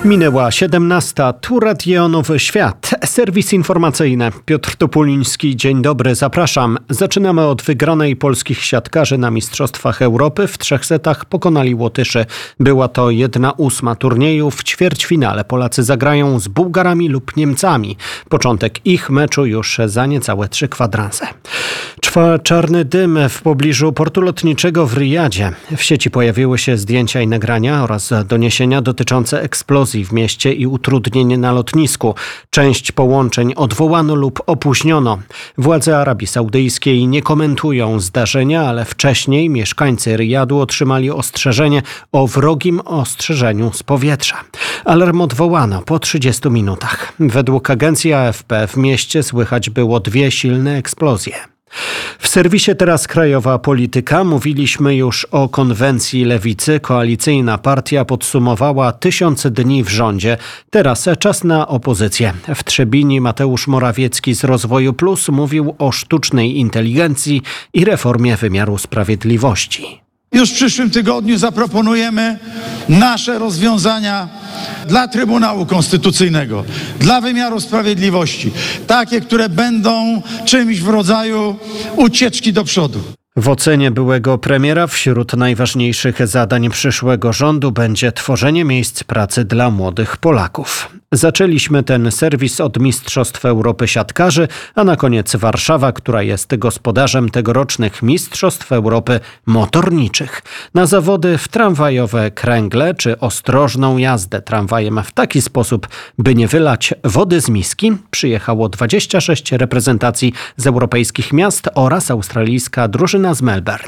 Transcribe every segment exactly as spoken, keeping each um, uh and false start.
Minęła siedemnasta, tu Radio Nowy Świat, serwis informacyjny. Piotr Topuliński, dzień dobry, zapraszam. Zaczynamy od wygranej polskich siatkarzy na Mistrzostwach Europy. W trzech setach pokonali Łotyszy. Była to jedna ósma turnieju. W ćwierćfinale Polacy zagrają z Bułgarami lub Niemcami. Początek ich meczu już za niecałe trzy kwadranse. Trwa czarny dym w pobliżu portu lotniczego w Riyadzie. W sieci pojawiły się zdjęcia i nagrania oraz doniesienia dotyczące eksplozji w mieście i utrudnień na lotnisku. Część połączeń odwołano lub opóźniono. Władze Arabii Saudyjskiej nie komentują zdarzenia, ale wcześniej mieszkańcy Riyadu otrzymali ostrzeżenie o wrogim ostrzeżeniu z powietrza. Alarm odwołano po trzydziestu minutach. Według agencji A F P w mieście słychać było dwie silne eksplozje. W serwisie Teraz Krajowa Polityka mówiliśmy już o konwencji Lewicy. Koalicyjna partia podsumowała tysiąc dni w rządzie. Teraz czas na opozycję. W Trzebini Mateusz Morawiecki z Rozwoju Plus mówił o sztucznej inteligencji i reformie wymiaru sprawiedliwości. Już w przyszłym tygodniu zaproponujemy nasze rozwiązania dla Trybunału Konstytucyjnego, dla wymiaru sprawiedliwości. Takie, które będą czymś w rodzaju ucieczki do przodu. W ocenie byłego premiera wśród najważniejszych zadań przyszłego rządu będzie tworzenie miejsc pracy dla młodych Polaków. Zaczęliśmy ten serwis od Mistrzostw Europy siatkarzy, a na koniec Warszawa, która jest gospodarzem tegorocznych Mistrzostw Europy motorniczych. Na zawody w tramwajowe kręgle czy ostrożną jazdę tramwajem w taki sposób, by nie wylać wody z miski, przyjechało dwadzieścia sześć reprezentacji z europejskich miast oraz australijska drużyna z Melbourne.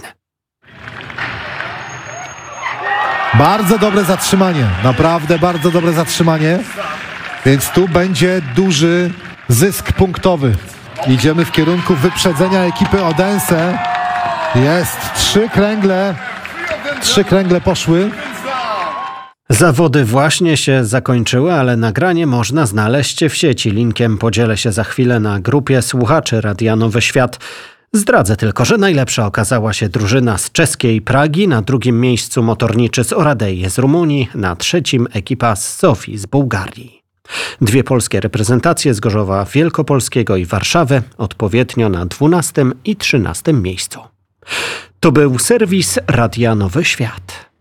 Bardzo dobre zatrzymanie, naprawdę bardzo dobre zatrzymanie, więc tu będzie duży zysk punktowy. Idziemy w kierunku wyprzedzenia ekipy Odense. Jest trzy kręgle, trzy kręgle poszły. Zawody właśnie się zakończyły, ale nagranie można znaleźć w sieci. Linkiem podzielę się za chwilę na grupie słuchaczy Radia Nowy Świat. Zdradzę tylko, że najlepsza okazała się drużyna z czeskiej Pragi, na drugim miejscu motorniczy z Oradei z Rumunii, na trzecim ekipa z Sofii z Bułgarii. Dwie polskie reprezentacje z Gorzowa Wielkopolskiego i Warszawy, odpowiednio na dwunastym i trzynastym miejscu. To był serwis Radia Nowy Świat.